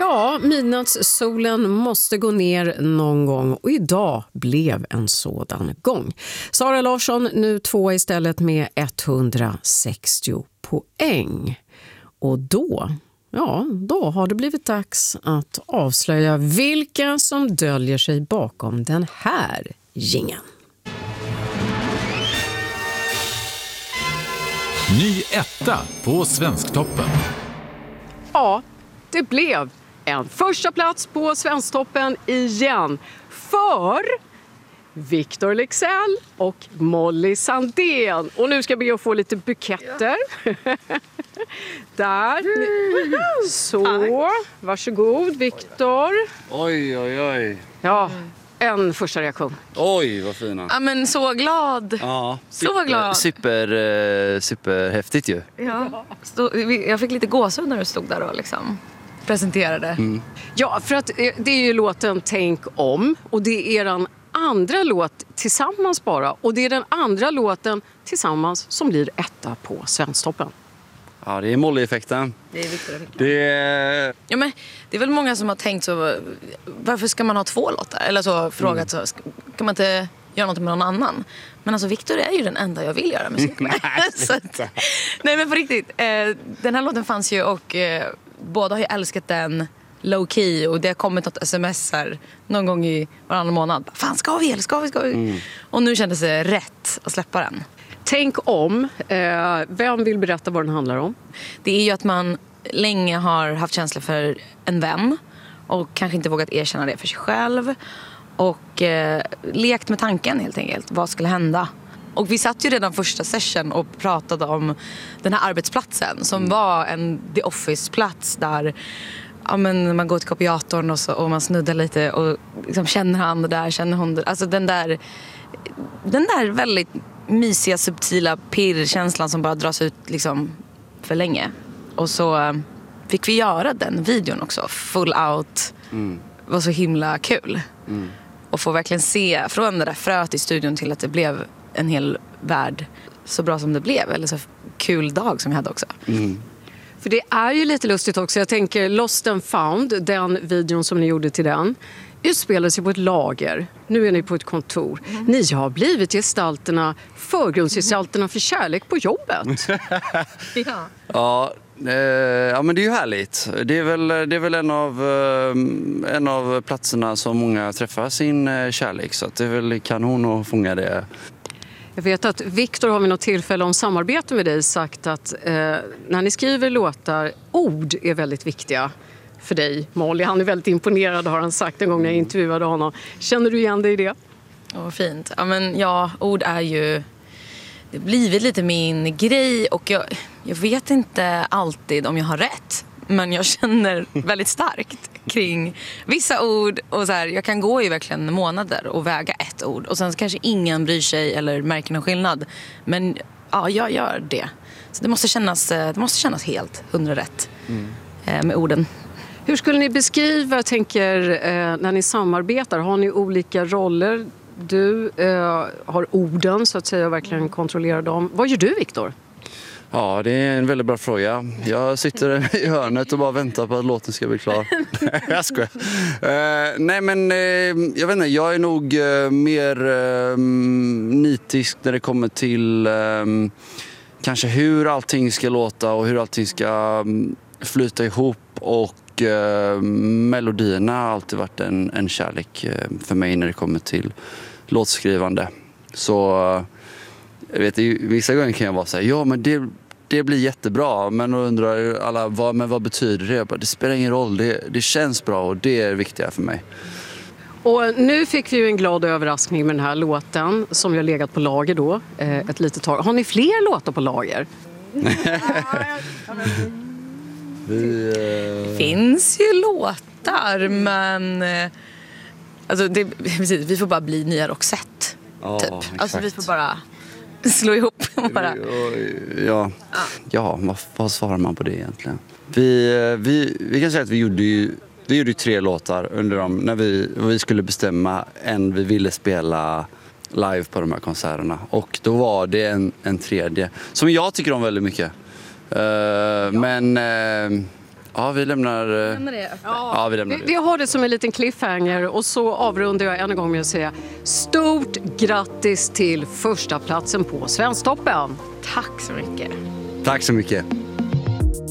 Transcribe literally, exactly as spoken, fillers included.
Ja, midnattssolen måste gå ner någon gång och idag blev en sådan gång. Sara Larsson nu två istället med etthundrasextio poäng. Och då, ja, då har det blivit dags att avslöja vilka som döljer sig bakom den här jingeln. Ny etta på Svensktoppen. Ja, det blev en första plats på Svensktoppen igen för Victor Leksell och Molly Sandén. Och nu ska jag be att få lite buketter. Ja. Där. Så, varsågod Victor. Oj, oj, oj. Ja, en första reaktion. Oj, vad fina. Ja, men så glad. Ja, så glad. Super, eh, super häftigt ju. Ja. Stå, jag fick lite gåshud när du stod där och liksom presenterade. Mm. Ja, för att det är ju låten Tänk om. Och det är eran andra låt tillsammans bara. Och det är den andra låten tillsammans som blir etta på Svensktoppen. Ja, det är Molly-effekten. Det är Victor-effekten. Det är... Ja, men det är väl många som har tänkt så, varför ska man ha två låtar? Eller så frågat så, kan man inte göra något med någon annan? Men alltså Victor är ju den enda jag vill göra musik med. så att, nej men på riktigt, eh, den här låten fanns ju och eh, båda har ju älskat den low key och det har kommit något sms här någon gång i varannan månad. Fan, ska vi eller ska vi? Ska vi? Mm. Och nu kändes det rätt att släppa den. Tänk om. Eh, vem vill berätta vad den handlar om? Det är ju att man länge har haft känslor för en vän och kanske inte vågat erkänna det för sig själv och eh, lekt med tanken helt enkelt. Vad skulle hända? Och vi satt ju redan första session och pratade om den här arbetsplatsen som mm. var en The Office-plats där ja, men man går till kopiatorn och, så, och man snuddar lite och liksom, känner han det där, känner hon det. Alltså den där, den där väldigt mysiga, subtila pirrkänslan som bara dras ut liksom för länge. Och så fick vi göra den videon också, full out. Mm. Var så himla kul. Mm. Och få verkligen se från det där fröet i studion till att det blev en hel värld så bra som det blev. Eller så kul dag som vi hade också. Mm. För det är ju lite lustigt också. Jag tänker Lost and Found, den videon som ni gjorde till den, utspelar sig på ett lager. Nu är ni på ett kontor. Mm. Ni har blivit gestalterna, förgrundsgestalterna för kärlek på jobbet. ja. Ja, eh, ja, men det är ju härligt. Det är väl, det är väl en, av, eh, en av platserna som många träffar sin eh, kärlek. Så att det är väl kanon att fånga det. Jag vet att Victor har vid något tillfälle om samarbete med dig sagt att eh, när ni skriver låtar, ord är väldigt viktiga för dig, Molly. Han är väldigt imponerad, har han sagt en gång när jag intervjuade honom. Känner du igen dig i det? Åh, fint. Ja, men ja, ord är ju... Det har blivit lite min grej och jag, jag vet inte alltid om jag har rätt. Men jag känner väldigt starkt kring vissa ord. Och så här, jag kan gå i verkligen månader och väga ett ord. Och sen kanske ingen bryr sig eller märker någon skillnad. Men ja, jag gör det. Så det måste kännas, det måste kännas helt hundra rätt mm. med orden. Hur skulle ni beskriva, tänker, eh, när ni samarbetar? Har ni olika roller? Du eh, har orden så att säga och verkligen kontrollerar dem. Vad gör du, Victor? Ja, det är en väldigt bra fråga. Jag sitter i hörnet och bara väntar på att låten ska bli klar. jag skojar. Uh, nej, men uh, jag vet inte, jag är nog uh, mer uh, nitisk när det kommer till uh, kanske hur allting ska låta och hur allting ska um, flyta ihop. Och uh, melodierna har alltid varit en, en kärlek uh, för mig när det kommer till låtskrivande. Så... Uh, Jag vet, vissa gånger kan jag vara så här, ja men det, det blir jättebra. Men då undrar alla, vad, men vad betyder det? Jag bara, det spelar ingen roll, det, det känns bra och det är viktiga för mig. Och nu fick vi ju en glad överraskning med den här låten som jag legat på lager då, eh, ett litet tag. Har ni fler låtar på lager? vi, eh... Det finns ju låtar, men alltså det, precis, vi får bara bli nya Roxette. Ja, typ. exakt. Alltså vi får bara slå ihop och bara... Ja, ja vad, vad svarar man på det egentligen? Vi, vi, vi kan säga att vi gjorde ju, vi gjorde ju tre låtar under dem när vi, vi skulle bestämma en vi ville spela live på de här konserterna. Och då var det en, en tredje som jag tycker om väldigt mycket. Uh, ja. Men uh, Ja, vi lämnar... Lämnar det öppet. Ja, vi lämnar Vi, det. vi har det som en liten cliffhanger och så avrundar jag än en gång med att säga stort grattis till första platsen på Svensktoppen. Tack så mycket. Tack så mycket.